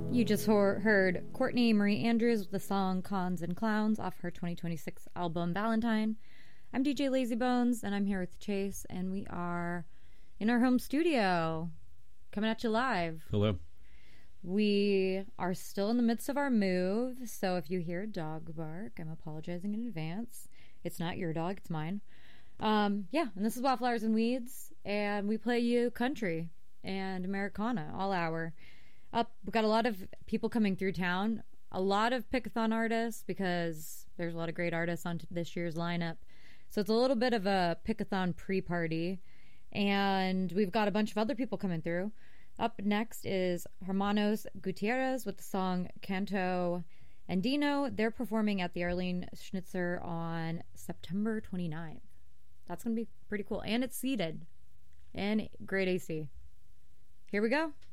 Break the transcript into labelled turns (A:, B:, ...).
A: You just heard Courtney Marie Andrews with the song Cons and Clowns off her 2026 album Valentine. I'm DJ Lazybones, and I'm here with Chase, and we are in our home studio, coming at you live.
B: Hello.
A: We are still in the midst of our move, so if you hear a dog bark, I'm apologizing in advance. It's not your dog, it's mine. And this is Wildflowers and Weeds, and we play you country and Americana all hour. We've got a lot of people coming through town, a lot of Pickathon artists, because there's a lot of great artists on this year's lineup. So it's a little bit of a Pickathon pre-party, and we've got a bunch of other people coming through. Up next is Hermanos Gutierrez with the song Canto Andino. They're performing at the Arlene Schnitzer on September 29th. That's going to be pretty cool. And it's seated. And great AC. Here we go.